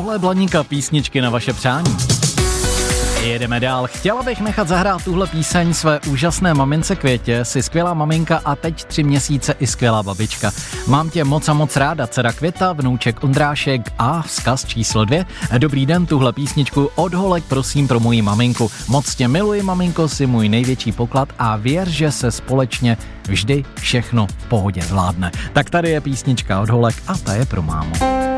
Tohle je Blaníka, písničky na vaše přání. Jedeme dál. Chtěla bych nechat zahrát tuhle píseň své úžasné mamince Květě, jsi skvělá maminka a teď 3 měsíce i skvělá babička. Mám tě moc a moc ráda, dcera Květa, vnouček Ondrášek a vzkaz číslo 2. Dobrý den, tuhle písničku od holek prosím pro moji maminku. Moc tě miluji, maminko, jsi můj největší poklad a věř, že se společně vždy všechno v pohodě zvládne. Tak tady je písnička od holek a ta je pro mámu.